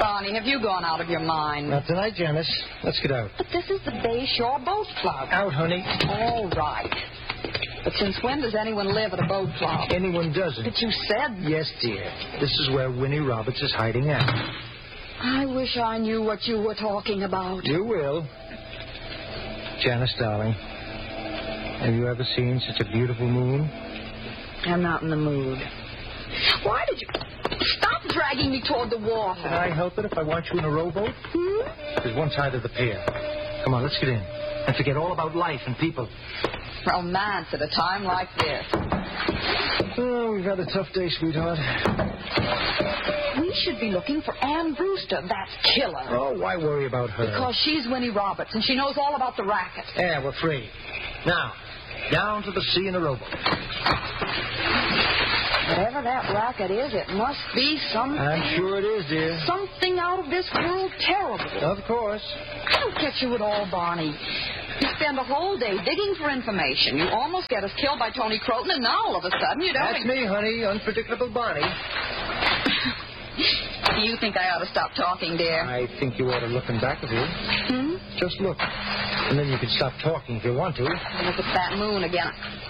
Barney, have you gone out of your mind? Not tonight, Janice. Let's get out. But this is the Bay Shore Boat Club. Out, honey. All right. But since when does anyone live at a boat club? Anyone doesn't. But you said... Yes, dear. This is where Winnie Roberts is hiding out. I wish I knew what you were talking about. You will. Janice, darling, have you ever seen such a beautiful moon? I'm not in the mood. Why did you... Stop dragging me toward the water. Can I help it if I want you in a rowboat? There's one side of the pier. Come on, let's get in. And forget all about life and people. Romance at a time like this. Oh, we've had a tough day, sweetheart. We should be looking for Ann Brewster, that killer. Oh, why worry about her? Because she's Winnie Roberts, and she knows all about the racket. Yeah, we're free. Now, down to the sea in a rowboat. Whatever that racket is, it must be something... I'm sure it is, dear. Something out of this world terrible. Of course. I don't get you at all, Barney. You spend a whole day digging for information. You almost get us killed by Tony Croton, and now all of a sudden you don't... That's me, honey. Unpredictable Barney. Do you think I ought to stop talking, dear? I think you ought to look in back of you. Just look. And then you can stop talking if you want to. Look at that moon again.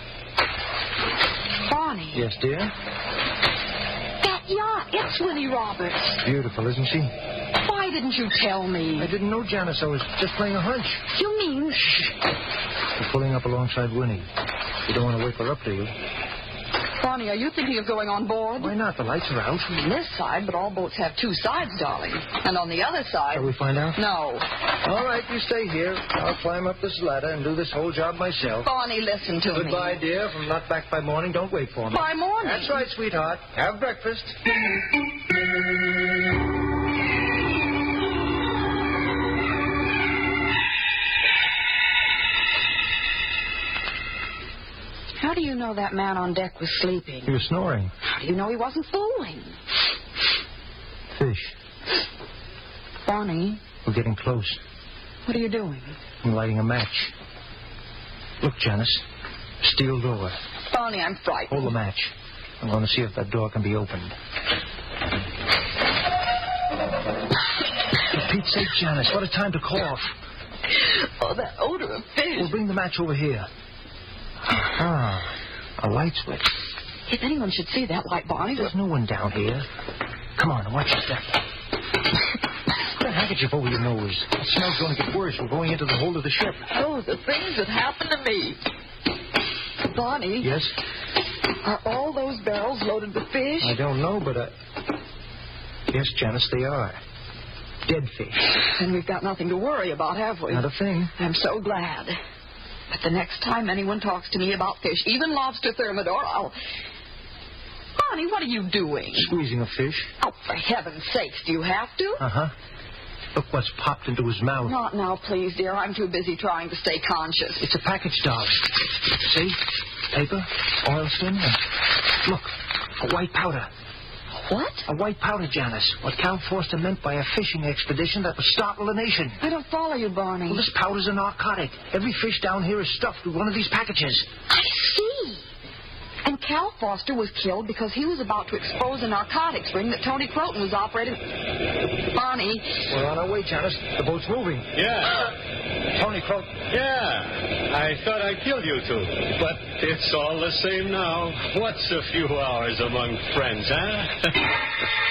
Barney. Yes, dear? That yacht. It's Winnie Roberts. Beautiful, isn't she? Why didn't you tell me? I didn't know, Janice. I was just playing a hunch. You mean... We're pulling up alongside Winnie. You don't want to wake her up, do you? Barney, are you thinking of going on board? Why not? The lights are out. On this side, but all boats have two sides, darling. And on the other side... Shall we find out? No. All right, you stay here. I'll climb up this ladder and do this whole job myself. Barney, listen to me. Goodbye, dear. If I'm not back by morning, don't wait for me. By morning? That's right, sweetheart. Have breakfast. How do you know that man on deck was sleeping? He was snoring. How do you know he wasn't fooling? Fish. Barney. We're getting close. What are you doing? I'm lighting a match. Look, Janice. Steel door. Barney, I'm frightened. Hold the match. I'm going to see if that door can be opened. For Pete's sake, Janice, what a time to cough. Oh, that odor of fish. We'll bring the match over here. Ah, a light switch. If anyone should see that light, Barney... There's no one down here. Come on, watch your step. Put a handkerchief over your nose. The smell's going to get worse. We're going into the hold of the ship. Oh, the things that happened to me. Barney? Yes? Are all those barrels loaded with fish? I don't know, but yes, Janice, they are. Dead fish. And we've got nothing to worry about, have we? Not a thing. I'm so glad. But the next time anyone talks to me about fish, even lobster thermidor, I'll... Barney, what are you doing? Squeezing a fish. Oh, for heaven's sakes, do you have to? Uh-huh. Look what's popped into his mouth. Not now, please, dear. I'm too busy trying to stay conscious. It's a package, darling. See? Paper, oilskin, and... Look, a white powder. What? A white powder, Janice. What Cal Forster meant by a fishing expedition that would startle the nation. I don't follow you, Barney. Well, this powder's a narcotic. Every fish down here is stuffed with one of these packages. I see. And Cal Foster was killed because he was about to expose a narcotics ring that Tony Croton was operating. Barney. We're on our way, Janice. The boat's moving. Yeah. Tony Croton. Yeah. I thought I killed you two. But it's all the same now. What's a few hours among friends, huh?